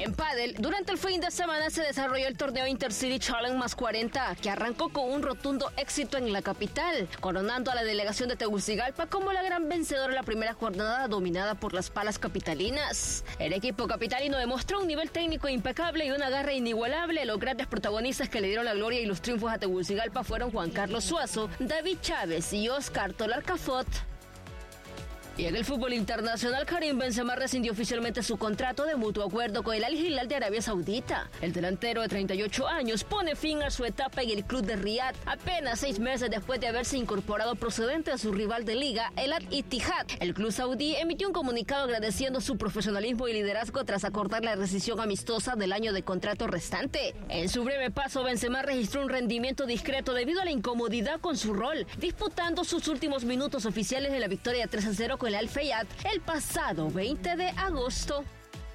En pádel, durante el fin de semana se desarrolló el torneo Intercity Challenge más 40, que arrancó con un rotundo éxito en la capital, coronando a la delegación de Tegucigalpa como la gran vencedora de la primera jornada dominada por las palas capitalinas. El equipo capitalino demostró un nivel técnico impecable y una garra inigualable. Los grandes protagonistas que le dieron la gloria y los triunfos a Tegucigalpa fueron Juan Carlos Suazo, David Chávez y Oscar Tolar-Cafot. Y en el fútbol internacional, Karim Benzema rescindió oficialmente su contrato de mutuo acuerdo con el Al Hilal de Arabia Saudita. El delantero de 38 años pone fin a su etapa en el club de Riyadh apenas 6 meses después de haberse incorporado procedente a su rival de liga, el Al-Ittihad. El club saudí emitió un comunicado agradeciendo su profesionalismo y liderazgo tras acordar la rescisión amistosa del año de contrato restante. En su breve paso, Benzema registró un rendimiento discreto debido a la incomodidad con su rol, disputando sus últimos minutos oficiales de la victoria 3-0 con el Al-Fayad el pasado 20 de agosto.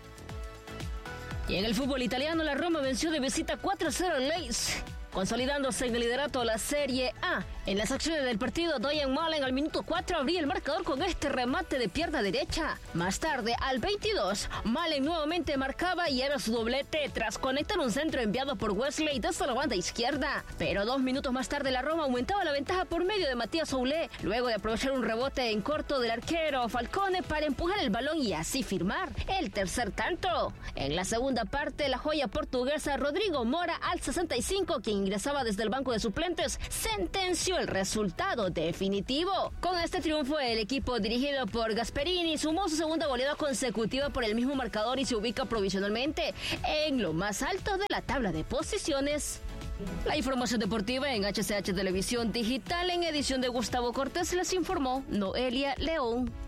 Y en el fútbol italiano, la Roma venció de visita 4-0 al Lecce, consolidándose en el liderato de la Serie A. En las acciones del partido, Dejan Malen al minuto 4 abría el marcador con este remate de pierna derecha. Más tarde, al 22, Malen nuevamente marcaba y era su doblete tras conectar un centro enviado por Wesley desde la banda izquierda. Pero 2 minutos más tarde, la Roma aumentaba la ventaja por medio de Matías Soulé, luego de aprovechar un rebote en corto del arquero Falcone para empujar el balón y así firmar el tercer tanto. En la segunda parte, la joya portuguesa Rodrigo Mora al 65, quien ingresaba desde el banco de suplentes, sentenció el resultado definitivo. Con este triunfo, el equipo dirigido por Gasperini sumó su segunda goleada consecutiva por el mismo marcador y se ubica provisionalmente en lo más alto de la tabla de posiciones. La información deportiva en HCH Televisión Digital, en edición de Gustavo Cortés, les informó Noelia León.